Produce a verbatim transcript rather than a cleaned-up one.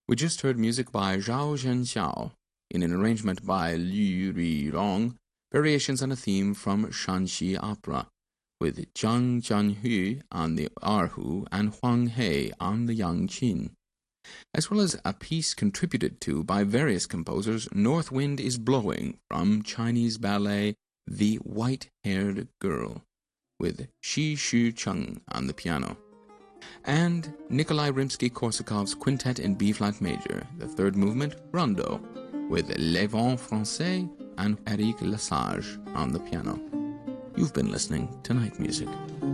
We just heard music by Zhao Zhenxiao in an arrangement by Liu Rirong, variations on a theme from Shanxi Opera, with Jiang Jianhui on the erhu and Huang He on the yangqin, as well as a piece contributed to by various composers, North Wind is Blowing, from Chinese ballet The White-Haired Girl, with Shi Shu Cheng on the piano, and Nikolai Rimsky-Korsakov's Quintet in B-flat major, the third movement, Rondo, with Les Vents Français and Eric Lesage on the piano. You've been listening to Night Music.